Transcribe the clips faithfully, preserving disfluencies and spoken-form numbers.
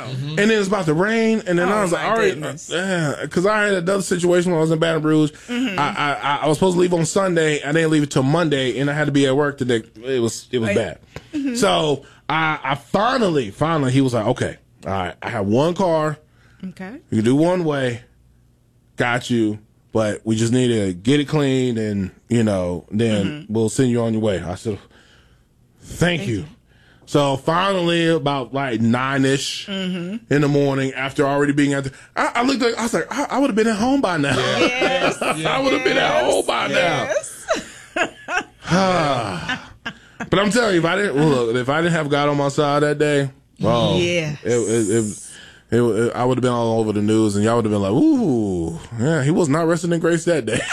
Mm-hmm. And then it's about to rain, and then oh, I was like, all right, because uh, I had another situation when I was in Baton Rouge. Mm-hmm. I, I I was supposed to leave on Sunday. I didn't leave it till Monday, and I had to be at work today. It was it was right. bad. Mm-hmm. So I, I finally, finally, he was like, okay, all right, I have one car. Okay. You can do one way. Got you. But we just need to get it cleaned, and, you know, then mm-hmm. we'll send you on your way. I said, thank, thank you. you. So finally, about like nine-ish mm-hmm. in the morning, after already being out there, I, I looked at, I was like, I, I would have been at home by now. Yes. yes. I would have been at home by yes. now. But I'm telling you, if I didn't, well, look, if I didn't have God on my side that day, oh, yes. it, it, it It, it, I would have been all over the news, and y'all would have been like, "Ooh, yeah, he was not resting in grace that day."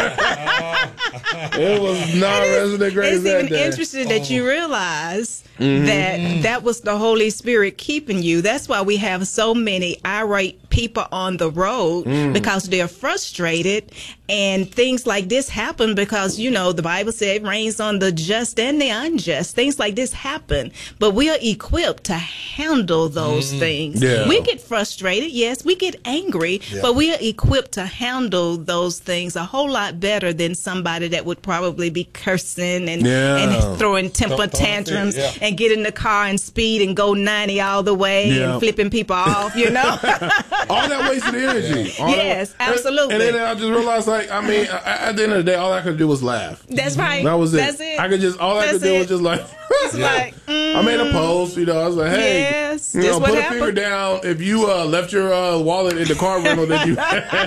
It was not resting in grace it's that even day. interesting oh. that you realize mm-hmm. that that was the Holy Spirit keeping you. That's why we have so many irate people on the road mm. because they're frustrated, and things like this happen because, you know, the Bible said it rains on the just and the unjust. Things like this happen, but we are equipped to handle those mm. things. Yeah. We get frustrated, yes, we get angry, yeah. but we are equipped to handle those things a whole lot better than somebody that would probably be cursing and, yeah. and throwing temper tantrums yeah. and get in the car and speed and go ninety all the way yeah. and flipping people off, you know? All that wasted energy. All yes, that, absolutely. And, and then I just realized, like, I mean, at the end of the day, all I could do was laugh. That's right. That was it. That's it. I could just, all I That's could do it. was just like, It's yeah. like, mm, I made a post, you know, I was like, hey, yes, you know, put a happened. finger down if you uh, left your uh, wallet in the car rental that you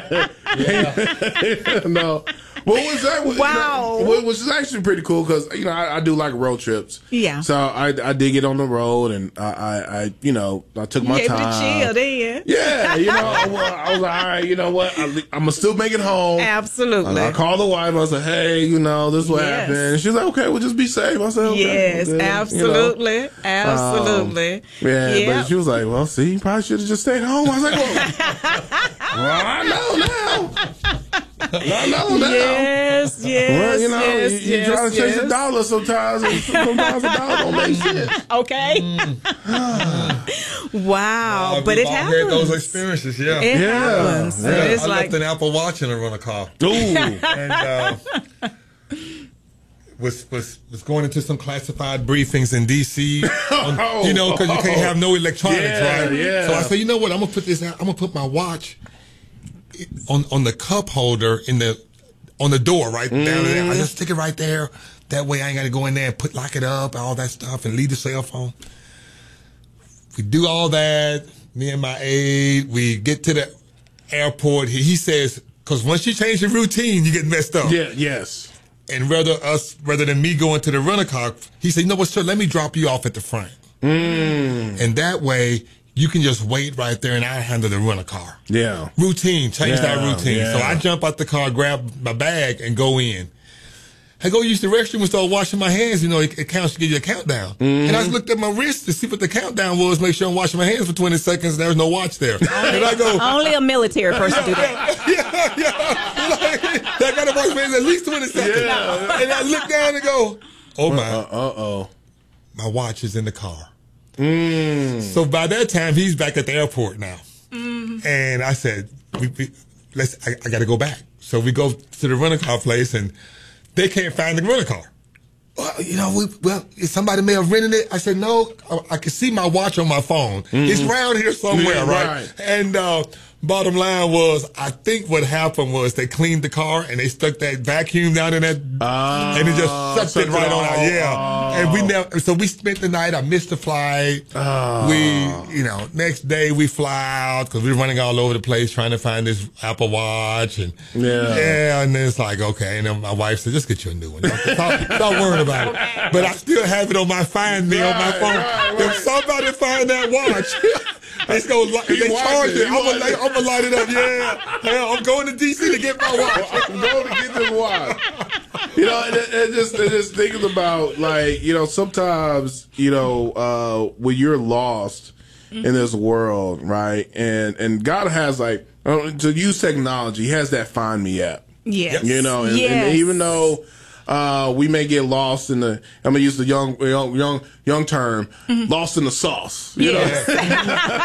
had. No. What was that? Wow. You know, which is actually pretty cool because, you know, I, I do like road trips. Yeah. So I, I did get on the road, and I, I, I you know, I took my you time. Able to chill then. Yeah. You know, I, I was like, all right, you know what? I, I'm going to still make it home. Absolutely. I, I called the wife. I was like, hey, you know, this is what yes. happened. And she's like, okay, well, just be safe. I said, okay. Yes, well, then, absolutely. You know. Absolutely. Um, yeah, yep. but she was like, well, see, you probably should have just stayed home. I was like, well, well I know now. I know now. Yes, yes, well, you know, yes, you, you yes, try to chase yes. a dollar sometimes, and sometimes a dollar don't make sense. Okay. Mm. Wow, uh, but it happens. Had those experiences, yeah. It yeah. happens. Yeah. It's I like left an Apple Watch in a rental car. Ooh. And uh, was was was going into some classified briefings in D C on, oh, you know, because you can't have no electronics, yeah, right? Yeah. So I said, you know what? I'm gonna put this. I'm gonna put my watch on on the cup holder in the on the door right mm. down there. I just stick it right there. That way I ain't got to go in there and put lock it up, all that stuff, and leave the cell phone. We do all that. Me and my aide, we get to the airport. He, he says, because once you change your routine, you get messed up. Yeah. Yes. And rather us, rather than me going to the rental car, he said, you know what, sir, let me drop you off at the front. Mm. And that way, you can just wait right there and I handle the rental car. Yeah. Routine, change yeah, that routine. Yeah. So I jump out the car, grab my bag, and go in. I go use the restroom and start washing my hands. You know, it, it counts to give you a countdown. Mm-hmm. And I just looked at my wrist to see what the countdown was, make sure I'm washing my hands for twenty seconds, and there's no watch there. And I go, only a military person do that. Yeah, yeah. Like, I got to wash my hands at least twenty seconds. Yeah. And I look down and go, oh my. Uh, uh-oh. My watch is in the car. Mm. So by that time, he's back at the airport now. Mm. And I said, we, we, let's. I, I got to go back. So we go to the rental car place, and they can't find the rental car. Well, you know, we, well, somebody may have rented it. I said, no, I, I can see my watch on my phone. Mm-hmm. It's around here somewhere, yeah, right? right? And uh, bottom line was, I think what happened was they cleaned the car and they stuck that vacuum down in that, uh, and it just sucked, sucked it right it on out. Yeah. Uh, and we never, so we spent the night. I missed the flight. Uh, we, you know, next day we fly out because we were running all over the place trying to find this Apple Watch. And yeah. Yeah. And then it's like, okay. And then my wife said, just get you a new one. Don't, don't, don't worry about it. But I still have it on my Find Me right, on my phone. Right, right. If somebody find that watch, it's gonna, they charge it. it. I'm gonna light, I'm gonna light it up. Yeah, hell, I'm going to D C to get my watch. I'm going to get this watch. You know, it, it just it just thinking about, like, you know, sometimes, you know, uh, when you're lost mm-hmm. in this world, right, and and God has, like, uh, to use technology, He has that Find Me app. Yes. You know, and, yes. and even though uh, we may get lost in the, I'm gonna use the young young young, young term, mm-hmm. lost in the sauce. You yes. know.